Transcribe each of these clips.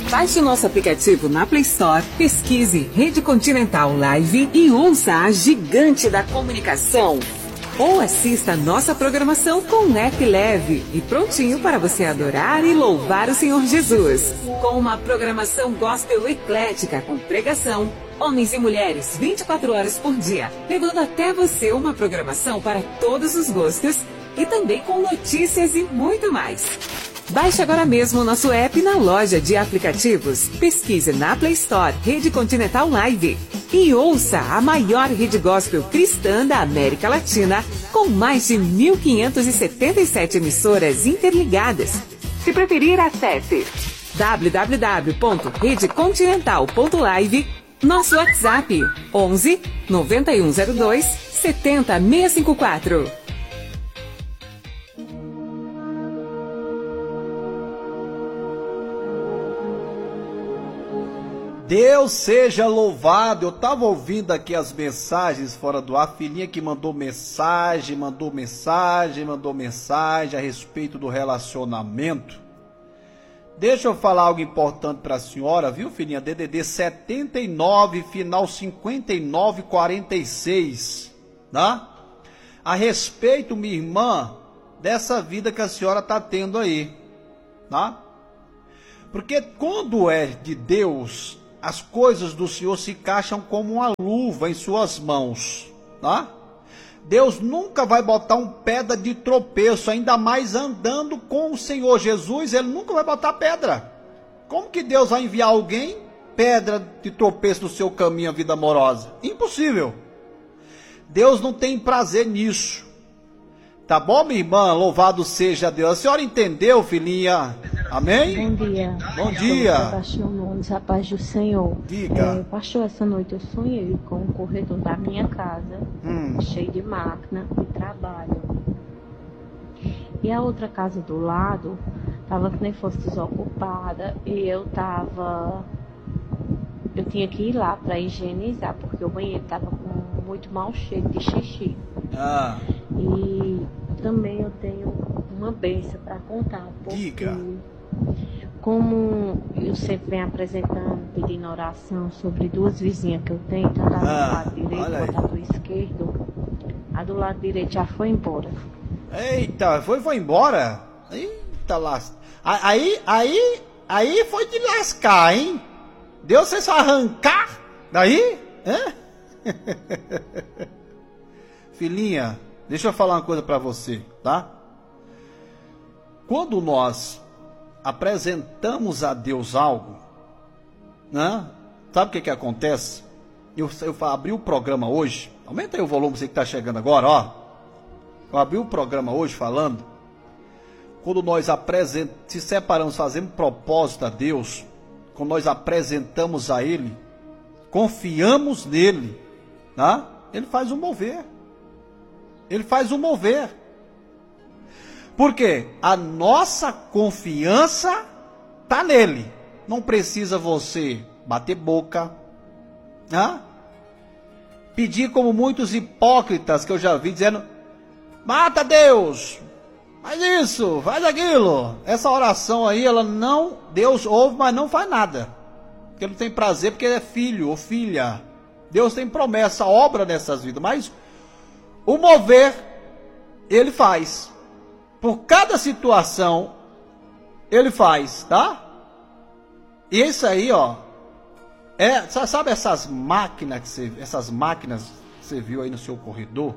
Baixe o nosso aplicativo na Play Store, pesquise Rede Continental Live e ouça a gigante da comunicação. Ou assista a nossa programação com um app leve e prontinho para você adorar e louvar o Senhor Jesus. Com uma programação gospel eclética com pregação, homens e mulheres 24 horas por dia, levando até você uma programação para todos os gostos e também com notícias e muito mais. Baixe agora mesmo o nosso app na loja de aplicativos. Pesquise na Play Store Rede Continental Live e ouça a maior rede gospel cristã da América Latina, com mais de 1.577 emissoras interligadas. Se preferir, acesse www.redecontinental.live, nosso WhatsApp 11 9102 70654. Deus seja louvado. Eu estava ouvindo aqui as mensagens fora do ar, a filhinha que mandou mensagem a respeito do relacionamento. Deixa eu falar algo importante para a senhora, viu, filhinha? DDD 79, final 5946, tá? A respeito, minha irmã, dessa vida que a senhora está tendo aí, tá? Porque quando é de Deus, as coisas do Senhor se encaixam como uma luva em suas mãos, tá? Deus nunca vai botar um pedra de tropeço, ainda mais andando com o Senhor Jesus, Ele nunca vai botar pedra. Como que Deus vai enviar alguém, pedra de tropeço no seu caminho, a vida amorosa? Impossível. Deus não tem prazer nisso. Tá bom, minha irmã? Louvado seja Deus. A senhora entendeu, filhinha? Amém? Bom dia. Bom dia. Pastor Nunes, a paz do Senhor. Diga. Pastor, essa noite eu sonhei com o corredor da minha casa, cheio de máquina e trabalho. E a outra casa do lado estava que nem fosse desocupada e eu tinha que ir lá para higienizar, porque o banheiro estava com muito mau cheiro de xixi. E também eu tenho uma bênção para contar, porque Diga. Como eu sempre venho apresentando, pedindo oração sobre duas vizinhas que eu tenho, tanto a do lado direito quanto a do esquerdo, a do lado direito já foi embora. Eita, foi embora? Eita, aí foi de lascar, hein? Deus fez só arrancar daí? Filhinha, deixa eu falar uma coisa para você, tá? Quando nós apresentamos a Deus algo, né? Sabe o que acontece? Eu abri o programa hoje, aumenta aí o volume, você que está chegando agora, ó. Eu abri o programa hoje falando, quando nós se separamos, fazemos propósito a Deus, quando nós apresentamos a Ele, confiamos nele, tá? Ele faz um mover. Ele faz um mover. Por quê? A nossa confiança está nele. Não precisa você bater boca, né? Pedir como muitos hipócritas que eu já vi dizendo: mata Deus, faz isso, faz aquilo. Essa oração aí, Deus ouve, mas não faz nada. Porque ele não tem prazer, porque ele é filho ou filha. Deus tem promessa, obra nessas vidas, mas o mover, ele faz. Por cada situação, ele faz, tá? E isso aí, ó, sabe essas máquinas que você viu aí no seu corredor?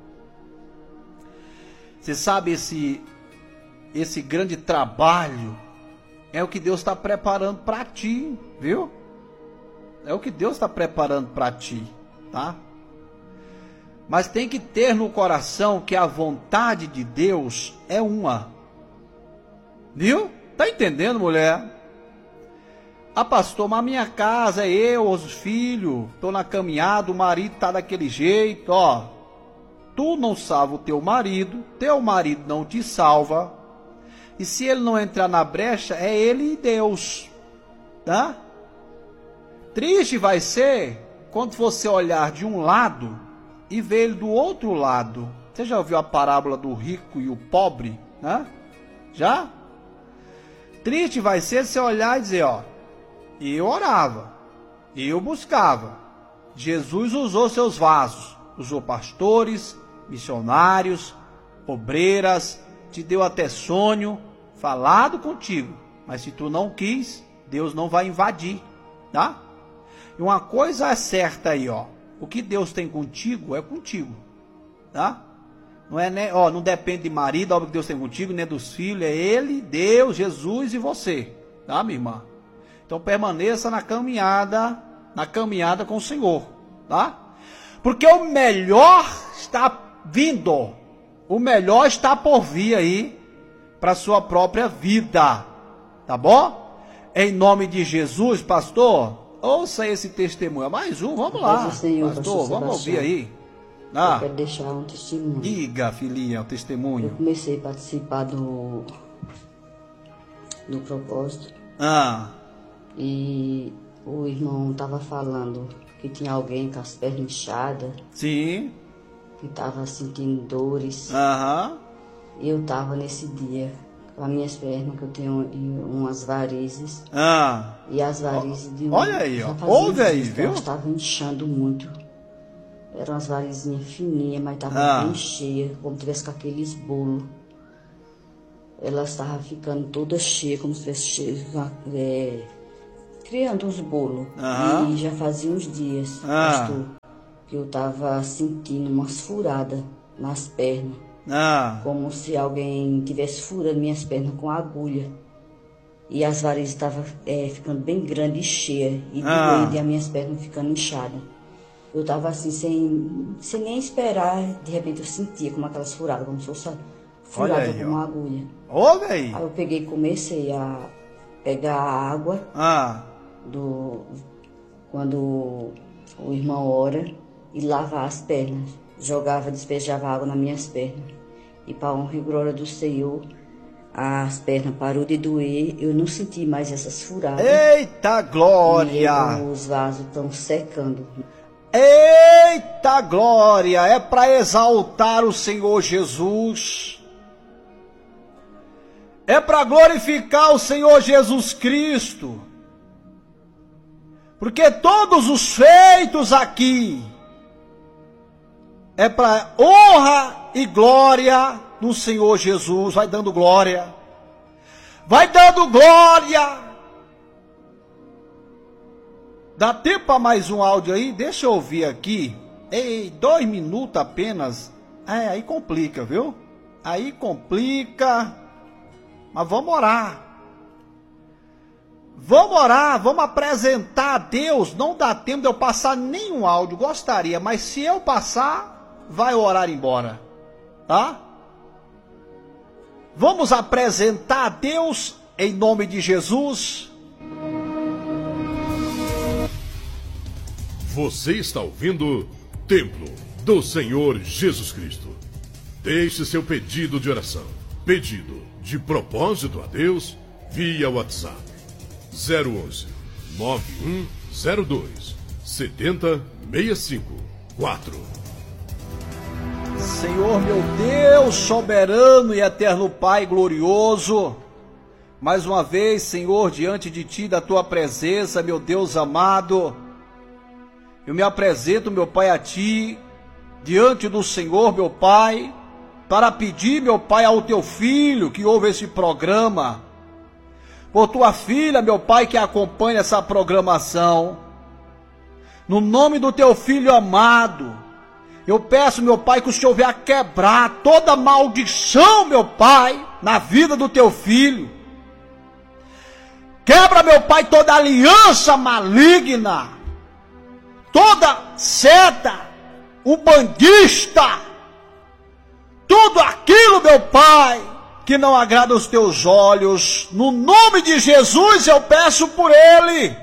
Você sabe esse grande trabalho é o que Deus está preparando para ti, viu? É o que Deus está preparando para ti, tá? Mas tem que ter no coração que a vontade de Deus é uma. Viu? Tá entendendo, mulher? Pastor, mas a minha casa é eu, os filhos, tô na caminhada, o marido tá daquele jeito, ó. Tu não salva o teu marido não te salva. E se ele não entrar na brecha, é ele e Deus, tá? Triste vai ser quando você olhar de um lado e ver ele do outro lado. Você já ouviu a parábola do rico e o pobre, né? Já? Triste vai ser você olhar e dizer, ó, E eu orava. E eu buscava. Jesus usou seus vasos. Usou pastores, missionários, obreiras, te deu até sonho, falado contigo. Mas se tu não quis, Deus não vai invadir, tá? E uma coisa é certa aí, ó. O que Deus tem contigo é contigo, tá? Não é, né? Ó, não depende de marido, a obra que Deus tem contigo, nem dos filhos, é Ele, Deus, Jesus e você, tá, minha irmã? Então permaneça na caminhada com o Senhor, tá? Porque o melhor está vindo, o melhor está por vir aí para a sua própria vida, tá bom? Em nome de Jesus, pastor, ouça esse testemunho. Mais um, vamos lá, pastor, vamos ouvir aí. Eu quero deixar um testemunho. Diga, filhinha, o testemunho. Eu comecei a participar do propósito. E o irmão estava falando que tinha alguém com as pernas inchadas. Sim. Que estava sentindo dores. E eu estava nesse dia com as minhas pernas, que eu tenho umas varizes. E as varizes de um... Olha aí, ó. Ouve aí, viu? Elas estavam inchando muito. Eram umas varizinhas fininhas, mas estavam bem cheias, como se tivesse com aqueles bolos. Elas estavam ficando todas cheias, como se tivesse criando uns bolos. E já fazia uns dias, pastor, que eu estava sentindo umas furadas nas pernas. Como se alguém tivesse furando minhas pernas com agulha. E as varizes estavam ficando bem grandes e cheias. E doendo, e as minhas pernas ficando inchadas. Eu estava assim, sem nem esperar. De repente eu sentia como aquelas furadas, como se fosse furada com uma agulha. Aí eu peguei e comecei a pegar a água quando o irmão ora e lavar as pernas. Despejava água nas minhas pernas. E para a honra e glória do Senhor, as pernas parou de doer, eu não senti mais essas furadas. Eita glória! E os vasos estão secando. Eita glória! É para exaltar o Senhor Jesus. É para glorificar o Senhor Jesus Cristo. Porque todos os feitos aqui é para honra e glória do Senhor Jesus. Vai dando glória. Vai dando glória. Dá tempo para mais um áudio aí? Deixa eu ouvir aqui. 2 minutos apenas. Aí complica, viu? Aí complica. Mas vamos orar. Vamos orar, vamos apresentar a Deus. Não dá tempo de eu passar nenhum áudio. Gostaria, mas se eu passar, vai orar embora. Tá? Vamos apresentar a Deus em nome de Jesus. Você está ouvindo Templo do Senhor Jesus Cristo. Deixe seu pedido de oração, pedido de propósito a Deus via WhatsApp 011 9102 7065 4. Senhor meu Deus, soberano e eterno Pai glorioso, mais uma vez, Senhor, diante de Ti, da Tua presença, meu Deus amado, eu me apresento, meu Pai, a Ti, diante do Senhor, meu Pai, para pedir, meu Pai, ao Teu Filho que ouve esse programa, por Tua filha, meu Pai, que acompanha essa programação, no nome do Teu Filho amado, eu peço, meu Pai, que o Senhor venha quebrar toda maldição, meu Pai, na vida do Teu Filho. Quebra, meu Pai, toda aliança maligna, toda seta, umbandista, tudo aquilo, meu Pai, que não agrada aos Teus olhos. No nome de Jesus eu peço por ele.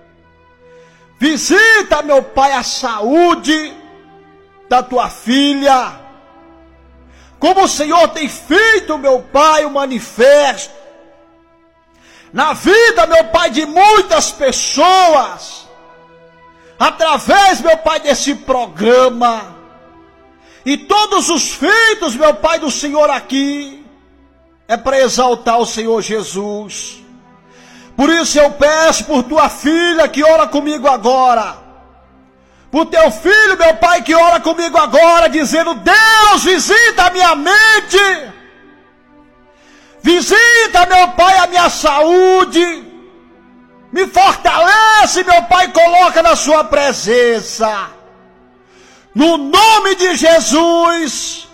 Visita, meu Pai, a saúde da Tua filha, como o Senhor tem feito, meu Pai, o manifesto na vida, meu Pai, de muitas pessoas, através, meu Pai, desse programa, e todos os feitos, meu Pai, do Senhor aqui, é para exaltar o Senhor Jesus, Por isso eu peço por tua filha que ora comigo agora, por teu filho, meu Pai, que ora comigo agora, dizendo: Deus, visita a minha mente, visita, meu Pai, a minha saúde, me fortalece, meu Pai, coloca na sua presença, no nome de Jesus.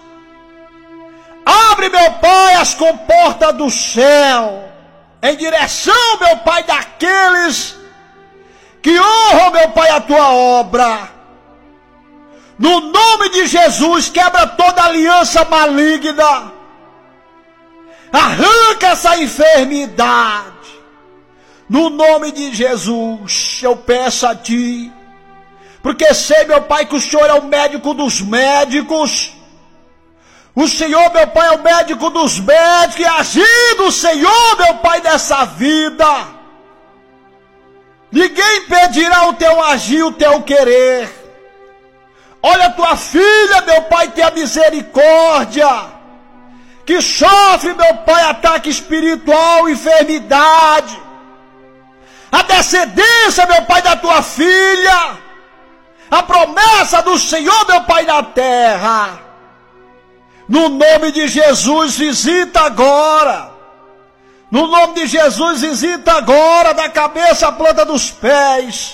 Abre, meu Pai, as comportas do céu, em direção, meu Pai, daqueles que honram, meu Pai, a tua obra. No nome de Jesus, quebra toda aliança maligna. Arranca essa enfermidade. No nome de Jesus, eu peço a ti, porque sei, meu Pai, que o Senhor é o médico dos médicos. O Senhor, meu Pai, é o médico dos médicos, e agindo o Senhor, meu Pai, dessa vida, ninguém impedirá o teu agir, o teu querer. Olha a tua filha, meu Pai, tenha misericórdia, que sofre, meu Pai, ataque espiritual, enfermidade, a descendência, meu Pai, da tua filha, a promessa do Senhor, meu Pai, na terra. No nome de Jesus, visita agora. No nome de Jesus, visita agora, da cabeça à planta dos pés.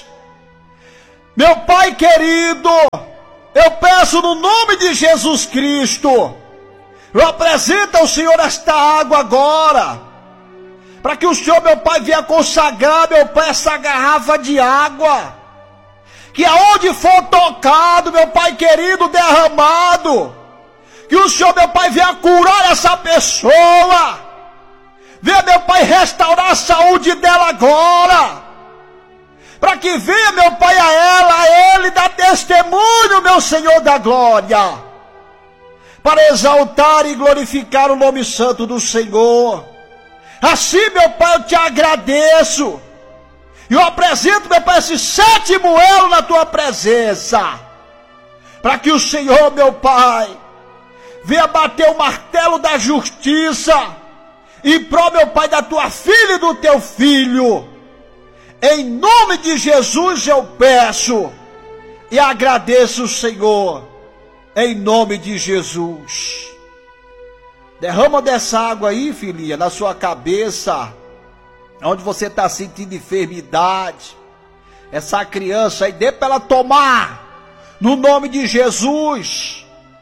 Meu Pai querido, eu peço no nome de Jesus Cristo, eu apresento ao Senhor esta água agora, para que o Senhor, meu Pai, venha consagrar, meu Pai, essa garrafa de água, que aonde for tocado, meu Pai querido, derramado, que o Senhor, meu Pai, venha curar essa pessoa, venha, meu Pai, restaurar a saúde dela agora, para que venha, meu Pai, a ele dar testemunho, meu Senhor da glória, para exaltar e glorificar o nome santo do Senhor. Assim, meu Pai, eu te agradeço, eu apresento, meu Pai, esse 7º elo na tua presença, para que o Senhor, meu Pai, venha bater o martelo da justiça em prol, meu Pai, da tua filha e do teu filho. Em nome de Jesus eu peço e agradeço, Senhor, em nome de Jesus. Derrama dessa água aí, filhinha, na sua cabeça, onde você está sentindo enfermidade. Essa criança aí, dê para ela tomar, no nome de Jesus.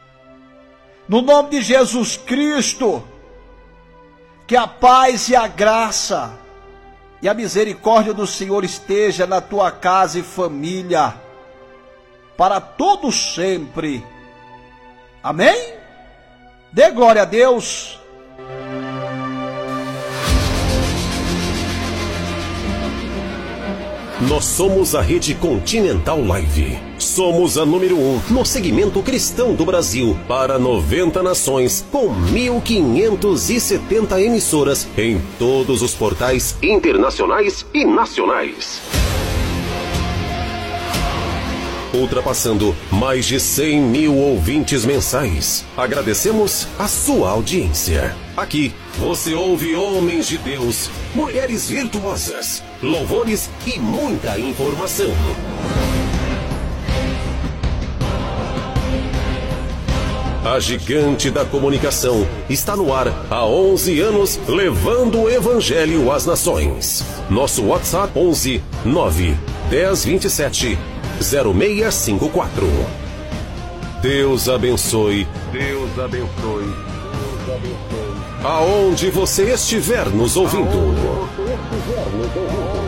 No nome de Jesus Cristo, que a paz e a graça e a misericórdia do Senhor esteja na tua casa e família, para todo sempre. Amém? Dê glória a Deus. Nós somos a Rede Continental Live. Somos a número 1 no segmento cristão do Brasil, para 90 nações, com 1.570 emissoras em todos os portais internacionais e nacionais. Ultrapassando mais de 100 mil ouvintes mensais. Agradecemos a sua audiência. Aqui você ouve homens de Deus, mulheres virtuosas, louvores e muita informação. A gigante da comunicação está no ar há 11 anos, levando o evangelho às nações. Nosso WhatsApp 11 9 10 27 0654. Deus abençoe. Deus abençoe. Deus abençoe. Aonde você estiver nos ouvindo.